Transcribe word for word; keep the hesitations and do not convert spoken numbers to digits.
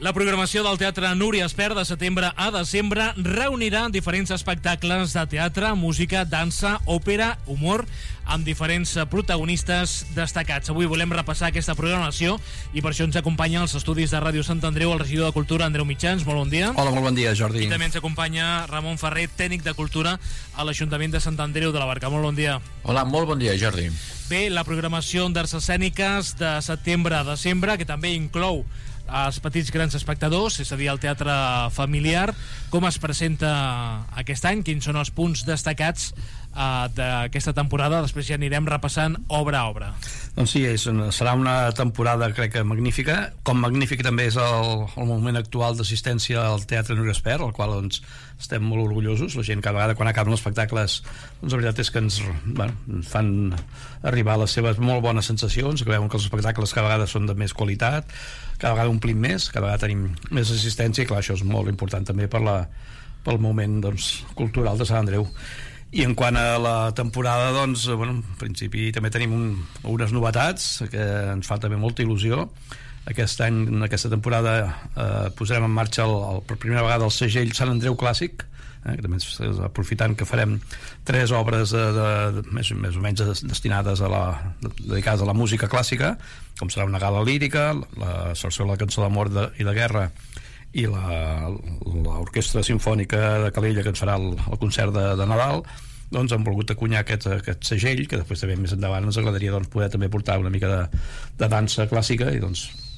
La programació del Teatre Núria Espert de setembre a desembre reunirà diferents espectacles de teatre, música, dansa, òpera, humor, amb diferents protagonistes destacats. Avui volem repassar aquesta programació i per això ens acompanya als estudis de Ràdio Sant Andreu el regidor de Cultura, Andreu Mitjans. Molt bon dia. Hola, molt bon dia, Jordi. I també ens acompanya Ramon Ferrer, tècnic de Cultura a l'Ajuntament de Sant Andreu de la Barca. Molt bon dia. Hola, molt bon dia, Jordi. Bé, la programació d'arts escèniques de setembre a desembre, que també inclou els petits grans espectadors, és a dir, el teatre familiar. Com es presenta aquest any? Quins són els punts destacats uh, d'aquesta temporada? Després ja anirem repassant obra a obra. Doncs sí, és una, serà una temporada, crec que magnífica. Com magnífic també és el, el moment actual d'assistència al Teatre Núria Espert, al qual doncs, estem molt orgullosos. La gent cada vegada quan acaben els espectacles, doncs la veritat és que ens, bueno, ens fan arribar les seves molt bones sensacions, que veuen que els espectacles cada vegada són de més qualitat, cada vegada omplim més, cada vegada tenim més assistència, i clar, això és molt important també per la, pel moment doncs, cultural de Sant Andreu. I en quant a la temporada, doncs, bueno, en principi també tenim un, unes novetats que ens fa també molta il·lusió. Aquest any, en aquesta temporada, eh, posarem en marxa el, el, per primera vegada el segell Sant Andreu Clàssic, eh, que també és, aprofitant que farem tres obres de, de, de, més, més o menys destinades a la, dedicades a la música clàssica, com serà una gala lírica, la sarsuela La cançó d'amor de, i de guerra, i l'orquestra simfònica de Calella, que ens farà el, el concert de, de Nadal. Doncs han volgut acunyar aquest, aquest segell, que després també més endavant ens agradaria doncs, poder també portar una mica de, de dansa clàssica, i doncs